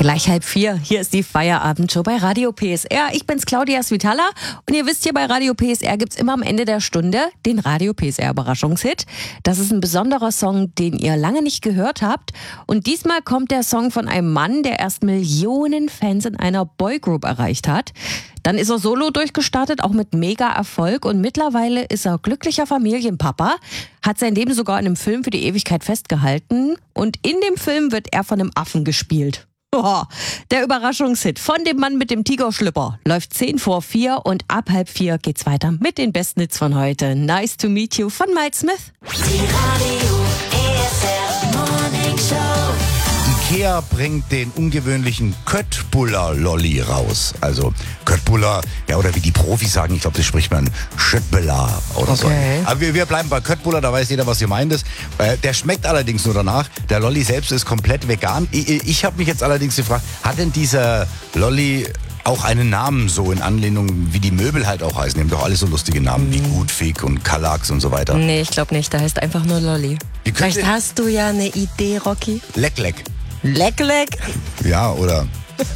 Gleich 3:30. Hier ist die Feierabendshow bei Radio PSR. Ich bin's, Claudia Svitala. Und ihr wisst, hier bei Radio PSR gibt's immer am Ende der Stunde den Radio PSR Überraschungshit. Das ist ein besonderer Song, den ihr lange nicht gehört habt. Und diesmal kommt der Song von einem Mann, der erst Millionen Fans in einer Boygroup erreicht hat. Dann ist er solo durchgestartet, auch mit Mega-Erfolg. Und mittlerweile ist er glücklicher Familienpapa, hat sein Leben sogar in einem Film für die Ewigkeit festgehalten. Und in dem Film wird er von einem Affen gespielt. Oh, der Überraschungshit von dem Mann mit dem Tigerschlüpper läuft 3:10 und ab 3:30 geht's weiter mit den besten Hits von heute. Nice to meet you von Miles Smith. Die Radio PSR Morning Show. Ikea bringt den ungewöhnlichen Köttbullar-Lolli raus. Also Köttbullar, ja, oder wie die Profis sagen, ich glaube, das spricht man Schöttbullar oder so. Aber wir bleiben bei Köttbullar, da weiß jeder, was gemeint ist. Der schmeckt allerdings nur danach. Der Lolli selbst ist komplett vegan. Ich habe mich jetzt allerdings gefragt, hat denn dieser Lolli auch einen Namen, so in Anlehnung, wie die Möbel halt auch heißen? Die haben doch alle so lustige Namen, wie Gutfig und Kallax und so weiter. Nee, ich glaube nicht. Der heißt einfach nur Lolli. Vielleicht hast du ja eine Idee, Rocky. Leck, leck. Leck, leck. Ja, oder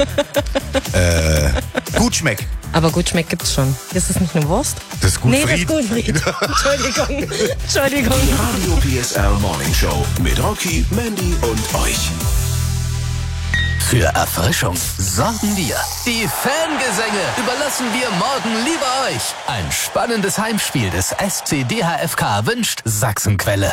Gutschmeck. Aber Gutschmeck gibt's schon. Ist das nicht eine Wurst? Das ist Gutfried. Nee, das ist Gutfried. Entschuldigung. Radio PSR Morning Show mit Rocky, Mandy und euch. Für Erfrischung sorgen wir. Die Fangesänge überlassen wir morgen lieber euch. Ein spannendes Heimspiel des SC DHFK wünscht Sachsenquelle.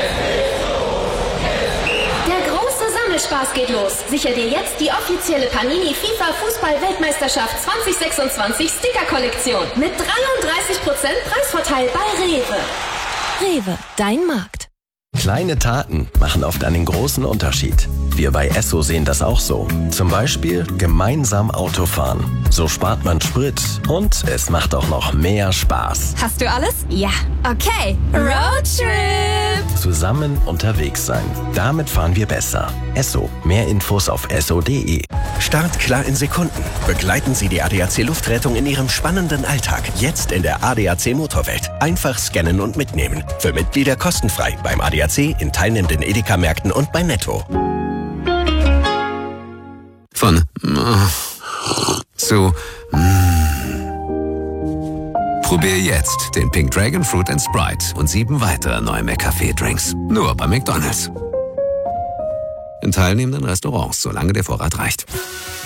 Spaß geht los. Sicher dir jetzt die offizielle Panini FIFA Fußball-Weltmeisterschaft 2026 Sticker-Kollektion mit 33% Preisvorteil bei Rewe. Rewe, dein Markt. Kleine Taten machen oft einen großen Unterschied. Wir bei Esso sehen das auch so. Zum Beispiel gemeinsam Auto fahren. So spart man Sprit und es macht auch noch mehr Spaß. Hast du alles? Ja. Okay. Roadtrip. Zusammen unterwegs sein. Damit fahren wir besser. Esso. Mehr Infos auf esso.de. Start klar in Sekunden. Begleiten Sie die ADAC Luftrettung in Ihrem spannenden Alltag. Jetzt in der ADAC Motorwelt. Einfach scannen und mitnehmen. Für Mitglieder kostenfrei beim ADAC, in teilnehmenden Edeka-Märkten und bei Netto. Von zu Probier jetzt den Pink Dragon Fruit & Sprite und 7 weitere neue McCafé-Drinks. Nur bei McDonald's. In teilnehmenden Restaurants, solange der Vorrat reicht.